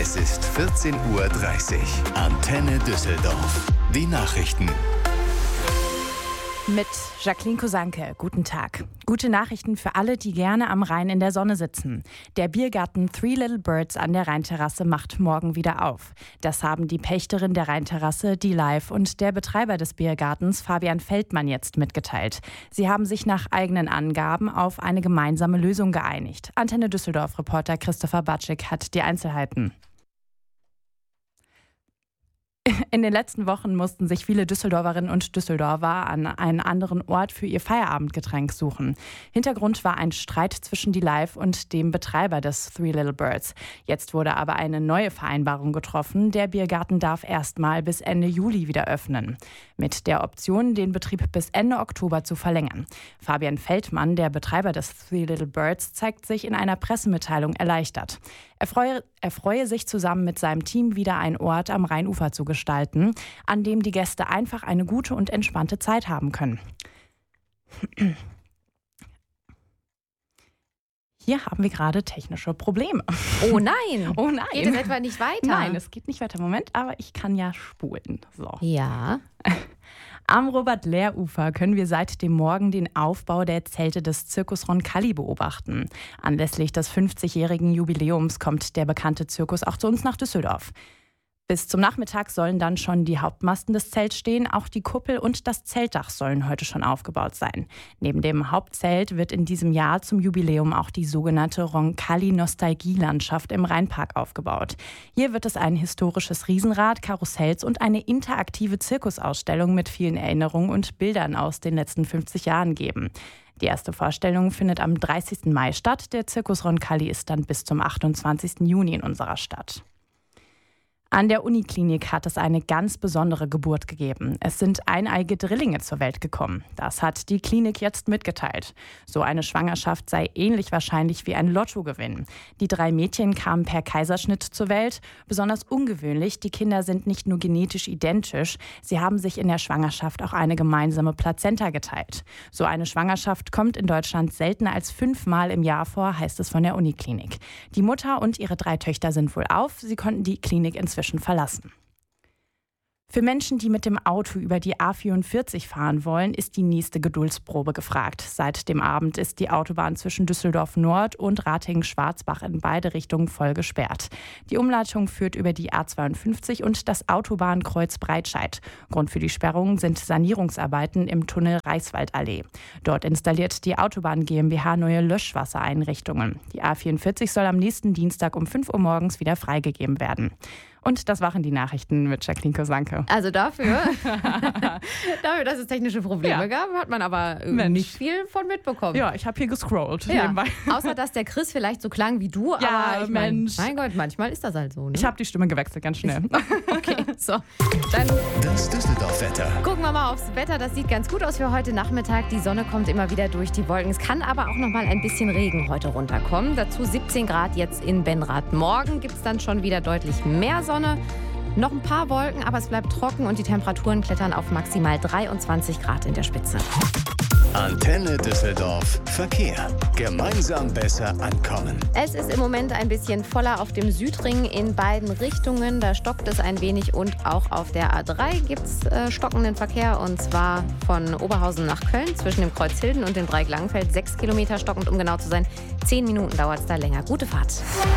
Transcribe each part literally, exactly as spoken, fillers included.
Es ist vierzehn Uhr dreißig. Antenne Düsseldorf. Die Nachrichten. Mit Jacqueline Kosanke. Guten Tag. Gute Nachrichten für alle, die gerne am Rhein in der Sonne sitzen. Der Biergarten Three Little Birds an der Rheinterrasse macht morgen wieder auf. Das haben die Pächterin der Rheinterrasse, die Live, und der Betreiber des Biergartens, Fabian Feldmann, jetzt mitgeteilt. Sie haben sich nach eigenen Angaben auf eine gemeinsame Lösung geeinigt. Antenne Düsseldorf-Reporter Christopher Batschik hat die Einzelheiten. In den letzten Wochen mussten sich viele Düsseldorferinnen und Düsseldorfer an einen anderen Ort für ihr Feierabendgetränk suchen. Hintergrund war ein Streit zwischen die Live und dem Betreiber des Three Little Birds. Jetzt wurde aber eine neue Vereinbarung getroffen. Der Biergarten darf erstmal bis Ende Juli wieder öffnen. Mit der Option, den Betrieb bis Ende Oktober zu verlängern. Fabian Feldmann, der Betreiber des Three Little Birds, zeigt sich in einer Pressemitteilung erleichtert. Er freue, er freue sich, zusammen mit seinem Team wieder einen Ort am Rheinufer zu gestalten, an dem die Gäste einfach eine gute und entspannte Zeit haben können. Hier haben wir gerade technische Probleme. Oh nein! Oh nein! Geht es etwa nicht weiter? Nein, es geht nicht weiter. Moment, aber ich kann ja spulen. So. Ja. Am Robert-Lehr-Ufer können wir seit dem Morgen den Aufbau der Zelte des Circus Roncalli beobachten. Anlässlich des fünfzigjährigen Jubiläums kommt der bekannte Zirkus auch zu uns nach Düsseldorf. Bis zum Nachmittag sollen dann schon die Hauptmasten des Zelts stehen. Auch die Kuppel und das Zeltdach sollen heute schon aufgebaut sein. Neben dem Hauptzelt wird in diesem Jahr zum Jubiläum auch die sogenannte Roncalli-Nostalgie-Landschaft im Rheinpark aufgebaut. Hier wird es ein historisches Riesenrad, Karussells und eine interaktive Zirkusausstellung mit vielen Erinnerungen und Bildern aus den letzten fünfzig Jahren geben. Die erste Vorstellung findet am dreißigsten Mai statt. Der Circus Roncalli ist dann bis zum achtundzwanzigsten Juni in unserer Stadt. An der Uniklinik hat es eine ganz besondere Geburt gegeben. Es sind eineige Drillinge zur Welt gekommen. Das hat die Klinik jetzt mitgeteilt. So eine Schwangerschaft sei ähnlich wahrscheinlich wie ein Lottogewinn. Die drei Mädchen kamen per Kaiserschnitt zur Welt. Besonders ungewöhnlich, die Kinder sind nicht nur genetisch identisch, sie haben sich in der Schwangerschaft auch eine gemeinsame Plazenta geteilt. So eine Schwangerschaft kommt in Deutschland seltener als fünfmal im Jahr vor, heißt es von der Uniklinik. Die Mutter und ihre drei Töchter sind wohlauf. Sie konnten die Klinik inzwischen verlassen. Für Menschen, die mit dem Auto über die A vierundvierzig fahren wollen, ist die nächste Geduldsprobe gefragt. Seit dem Abend ist die Autobahn zwischen Düsseldorf Nord und Ratingen-Schwarzbach in beide Richtungen voll gesperrt. Die Umleitung führt über die A zweiundfünfzig und das Autobahnkreuz Breitscheid. Grund für die Sperrung sind Sanierungsarbeiten im Tunnel Reichswaldallee. Dort installiert die Autobahn GmbH neue Löschwassereinrichtungen. Die A vierundvierzig soll am nächsten Dienstag um fünf Uhr morgens wieder freigegeben werden. Und das waren die Nachrichten mit Jacqueline Kosanke. Also dafür, dafür, dass es technische Probleme ja. gab, hat man aber Mensch. nicht viel von mitbekommen. Ja, ich habe hier gescrollt. Ja. Außer, dass der Chris vielleicht so klang wie du. Ja, aber ich Mensch. Mein, mein Gott, manchmal ist das halt so. Ne? Ich habe die Stimme gewechselt, ganz schnell. Okay, so. Dann das Düsseldorf-Wetter. Gucken wir mal aufs Wetter. Das sieht ganz gut aus für heute Nachmittag. Die Sonne kommt immer wieder durch die Wolken. Es kann aber auch noch mal ein bisschen Regen heute runterkommen. Dazu siebzehn Grad jetzt in Benrath. Morgen gibt es dann schon wieder deutlich mehr Sonne. Noch ein paar Wolken, aber es bleibt trocken und die Temperaturen klettern auf maximal dreiundzwanzig Grad in der Spitze. Antenne Düsseldorf Verkehr. Gemeinsam besser ankommen. Es ist im Moment ein bisschen voller auf dem Südring in beiden Richtungen. Da stockt es ein wenig und auch auf der A drei gibt es äh, stockenden Verkehr. Und zwar von Oberhausen nach Köln zwischen dem Kreuz Hilden und dem Dreieck Langenfeld. Sechs Kilometer stockend, um genau zu sein. Zehn Minuten dauert es da länger. Gute Fahrt.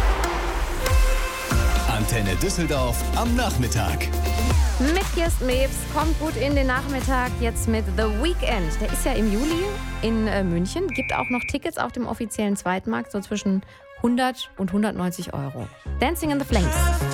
Antenne Düsseldorf am Nachmittag. Mit Kirsten Mebs kommt gut in den Nachmittag jetzt mit The Weeknd. Der ist ja im Juli in äh, München. Gibt auch noch Tickets auf dem offiziellen Zweitmarkt, so zwischen hundert und hundertneunzig Euro. Dancing in the Flames.